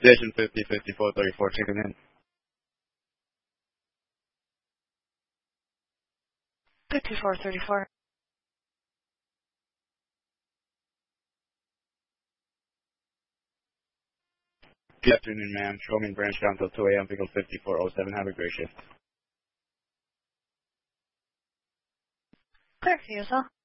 Station 50, 54, 34, checking in. 5434. Good afternoon, ma'am. Showman branch down till 2 a.m. Pickle 5407. Have a great shift. Clear for you, sir.